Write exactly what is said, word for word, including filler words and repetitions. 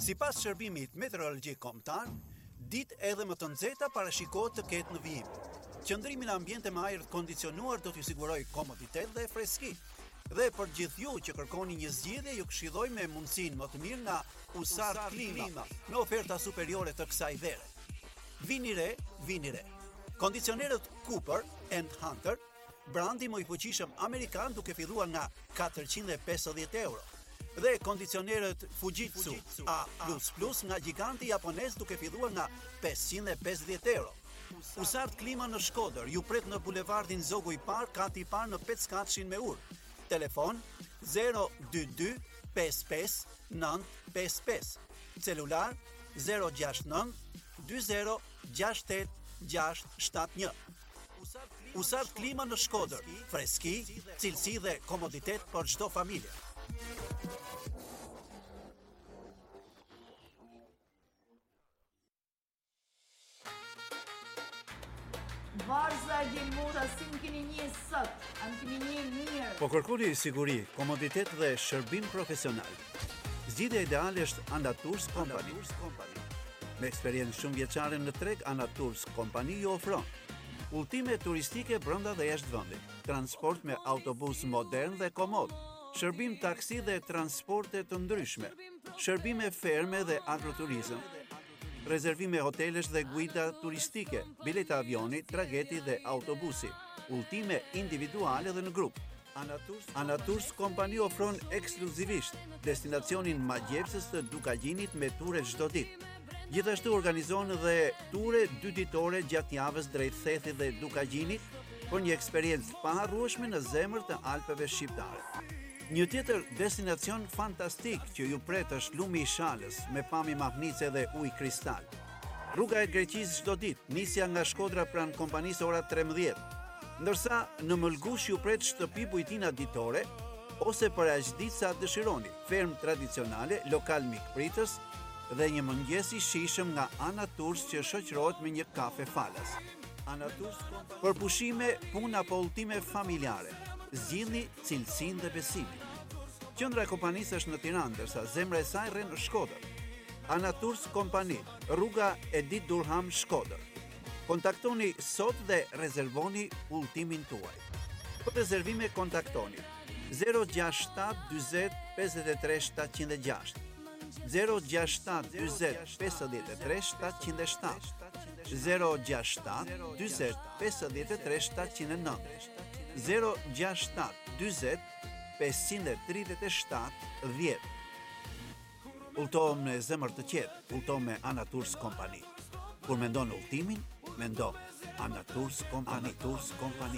Sipas shërbimit meteorologjik kombëtar, ditë edhe më të nxehta parashikohet të ketë në vijim. Qëndrimi në ambiente me ajër të kondicionuar do t'ju sigurojë komoditet dhe freski. Dhe për gjithë ju që kërkoni një zgjidhje, ju këshilloj me mundësinë më të mirë nga Usart Klima, me oferta superiore të kësaj vere. Vini re, vini re. Kondicionerët Cooper and Hunter, brandi më i fuqishëm amerikan, duke filluar nga katërqind e pesëdhjetë euro. Dhe kondicionerët Fujitsu A plus plus nga giganti japonez, duke filluar nga pesëqind e pesëdhjetë euro. Usart Klima në Shkodër ju pret në bulevardin Zogu i Parë, kati i parë në Peckatshin me Urë. Telefon zero dy dy pesë pesë nëntë pesë pesë. Celular zero gjasht nëntë dy zero gjasht tetë gjasht shtatë një. Usart Klima në Shkodër, freski, cilësi dhe komoditet për çdo familje. Varza Gjelmota, si më keni një sot, a më keni një mirë. Po kërkoni siguri, komoditet dhe shërbim profesional. Zgjidhja ideale është Anatours Company. Me eksperiencë shumë vjeçare në treg, Anatours Company ju ofron udhëtime turistike brenda dhe jashtë vendit, transport me autobus modern dhe komod, shërbim taksi dhe transporte të ndryshme, shërbime ferme dhe agroturizëm, rezervime hotelesh dhe guida turistike, bileta avioni, trageti dhe autobusi, udhëtime individuale dhe në grup. Anatours Company ofron ekskluzivisht destinacionin magjepsës të Dukagjinit me ture çdo ditë. Gjithashtu organizon dhe ture dy ditore gjatë javës drejt Thethit dhe Dukagjinit për një eksperiencë pa harrueshme në zemër të Alpeve shqiptare. Një tjetër destinacion fantastik që ju pret është Lumi i Shalës, me pamje mahnice dhe ujë kristal. Rruga e Greqisë çdo ditë, nisja nga Shkodra pranë kompanisë ora trembëdhjetë, ndërsa në Mëlgush ju pret shtëpi bujtina ditore ose për aq ditë sa dëshironi, ferm tradicionale, lokal mikpritës dhe një mëngjes i shijshëm nga Anatours që shoqërohet me një kafe falas. Anatours për pushime, punë apo udhëtime familjare. Zgjidhni cilësinë dhe besimin. Qendra e kompanisë është në Tiranë, ndërsa zemra e saj rren në Shkodër. Anatours Company, rruga Edit Durham, Shkodër. Kontaktoni sot dhe rezervoni udhëtimin tuaj. Për rezervime kontaktoni zero gjasht shtat dyzet pesëdhjetë e tre shtatëqind e gjashtë, zero gjasht shtat dyzet pesëdhjetë e tre shtatëqind e shtatë, zero gjasht shtat dyzet pesëdhjetë e tre shtatëqind e nëntë, zero gjasht shtat dyzet pesëqind e tridhjetë e shtatë dhjetë. Udhëtohem në zemër të qetë, udhëtohem me Anatours Company. Kur mendon udhëtimin, mendo Anatours Company. Anatours Company.